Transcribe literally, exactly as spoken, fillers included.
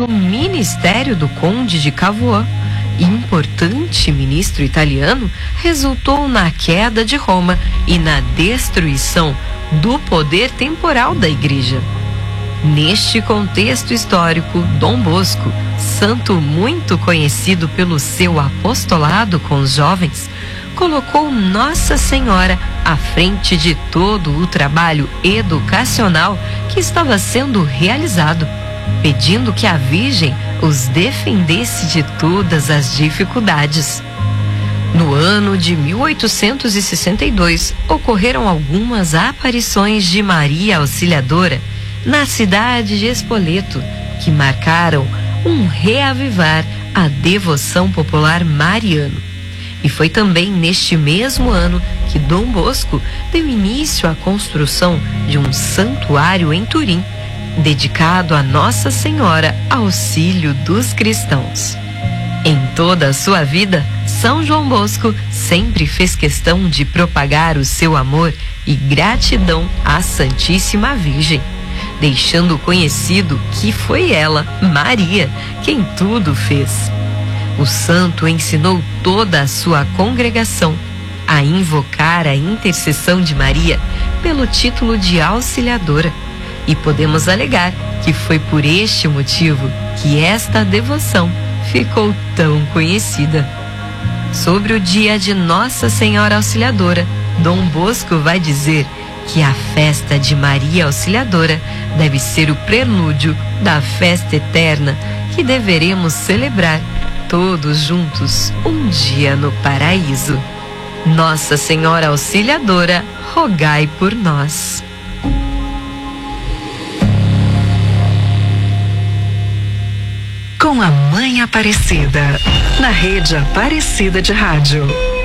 pelo ministério do Conde de Cavour, importante ministro italiano, resultou na queda de Roma e na destruição do poder temporal da Igreja. Neste contexto histórico, Dom Bosco, santo muito conhecido pelo seu apostolado com os jovens, colocou Nossa Senhora à frente de todo o trabalho educacional que estava sendo realizado, pedindo que a Virgem os defendesse de todas as dificuldades. No ano de mil oitocentos e sessenta e dois, ocorreram algumas aparições de Maria Auxiliadora na cidade de Spoleto, que marcaram um reavivar à devoção popular mariana. E foi também neste mesmo ano que Dom Bosco deu início à construção de um santuário em Turim, dedicado a Nossa Senhora Auxílio dos Cristãos. Em toda a sua vida, São João Bosco sempre fez questão de propagar o seu amor e gratidão à Santíssima Virgem, deixando conhecido que foi ela, Maria, quem tudo fez. O santo ensinou toda a sua congregação a invocar a intercessão de Maria pelo título de Auxiliadora, e podemos alegar que foi por este motivo que esta devoção ficou tão conhecida. Sobre o dia de Nossa Senhora Auxiliadora, Dom Bosco vai dizer que a festa de Maria Auxiliadora deve ser o prelúdio da festa eterna que deveremos celebrar todos juntos um dia no paraíso. Nossa Senhora Auxiliadora, rogai por nós. Com a Mãe Aparecida, na Rede Aparecida de Rádio.